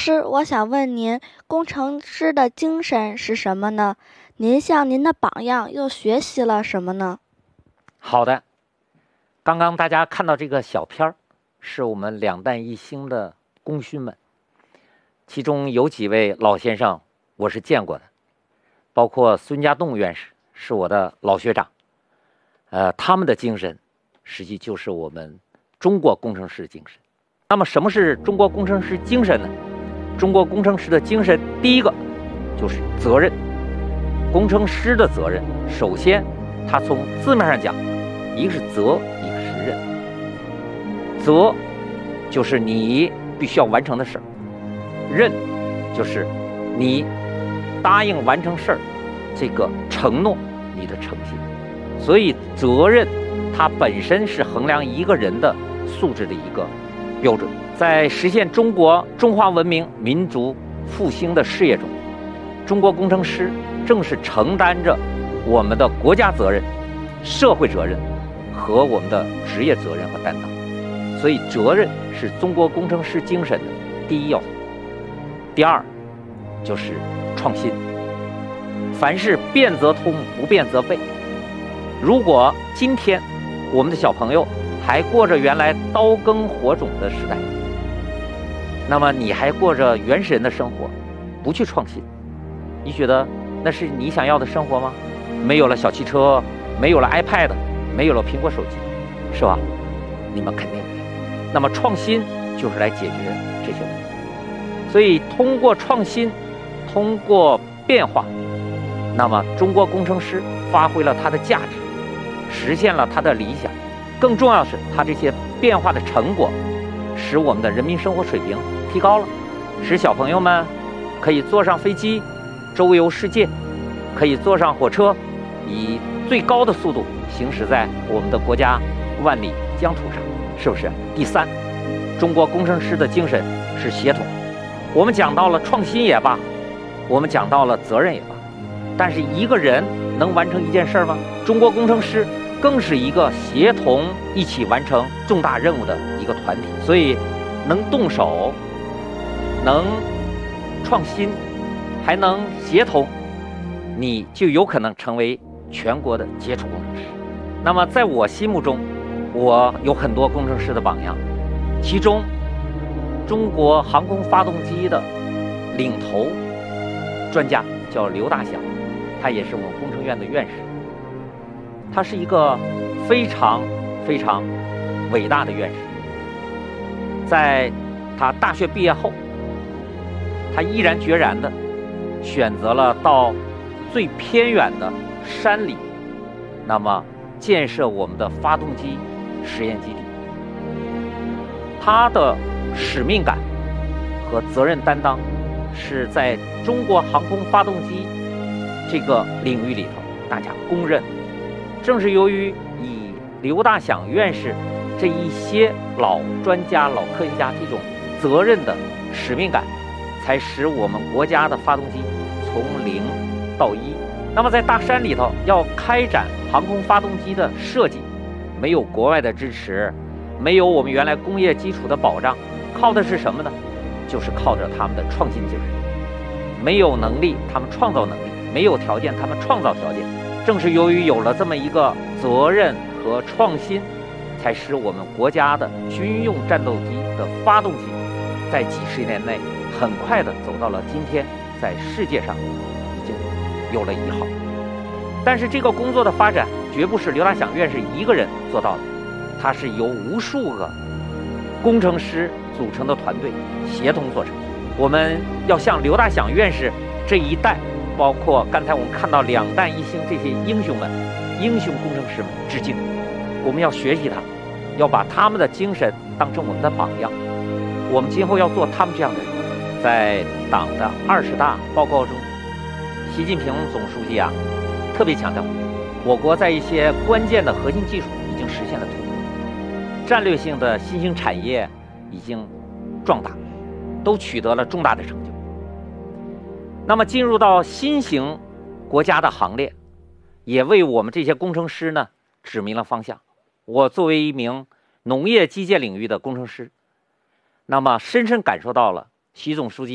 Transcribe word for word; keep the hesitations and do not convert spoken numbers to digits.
师，我想问您，工程师的精神是什么呢？您向您的榜样又学习了什么呢？ 好的，刚刚大家看到这个小片儿，是我们两弹一星的功勋们，其中有几位老先生我是见过的，包括孙家栋院士是我的老学长，呃，他们的精神实际就是我们中国工程师精神。那么什么是中国工程师精神呢？中国工程师的精神，第一个就是责任。工程师的责任，首先他从字面上讲，一个是责，一个是任。责就是你必须要完成的事儿，任就是你答应完成事儿这个承诺，你的诚信。所以责任它本身是衡量一个人的素质的一个标准。在实现中国中华文明民族复兴的事业中，中国工程师正是承担着我们的国家责任、社会责任和我们的职业责任和担当。所以责任是中国工程师精神的第一要素。第二就是创新，凡事变则通，不变则废。如果今天我们的小朋友还过着原来刀耕火种的时代，那么你还过着原始人的生活，不去创新，你觉得那是你想要的生活吗？没有了小汽车，没有了 iPad， 没有了苹果手机，是吧？你们肯定不是。那么创新就是来解决这些问题。所以通过创新，通过变化，那么中国工程师发挥了它的价值，实现了它的理想。更重要的是，它这些变化的成果使我们的人民生活水平提高了，使小朋友们可以坐上飞机周游世界，可以坐上火车以最高的速度行驶在我们的国家万里疆土上，是不是？第三，中国工程师的精神是协同。我们讲到了创新也罢，我们讲到了责任也罢，但是一个人能完成一件事吗？中国工程师更是一个协同一起完成重大任务的一个团体。所以能动手，能创新，还能协同，你就有可能成为全国的杰出工程师。那么在我心目中，我有很多工程师的榜样，其中中国航空发动机的领头专家叫刘大祥，他也是我们工程院的院士。他是一个非常非常伟大的院士。在他大学毕业后，他毅然决然地选择了到最偏远的山里，那么建设我们的发动机实验基地。他的使命感和责任担当是在中国航空发动机这个领域里头大家公认。正是由于以刘大祥院士这一些老专家、老科学家这种责任的使命感，才使我们国家的发动机从零到一。那么在大山里头要开展航空发动机的设计，没有国外的支持，没有我们原来工业基础的保障，靠的是什么呢？就是靠着他们的创新精神。没有能力，他们创造能力；没有条件，他们创造条件。正是由于有了这么一个责任和创新，才使我们国家的军用战斗机的发动机在几十年内很快的走到了今天，在世界上已经有了一号。但是这个工作的发展绝不是刘大祥院士一个人做到的，它是由无数个工程师组成的团队协同做成。我们要向刘大祥院士这一代，包括刚才我们看到两弹一星这些英雄们、英雄工程师们致敬。我们要学习他，要把他们的精神当成我们的榜样。我们今后要做他们这样的人。在党的二十大报告中，习近平总书记啊特别强调，我国在一些关键的核心技术已经实现了突破，战略性的新兴产业已经壮大，都取得了重大的成就。那么进入到新型国家的行列，也为我们这些工程师呢指明了方向。我作为一名农业机械领域的工程师，那么深深感受到了习总书记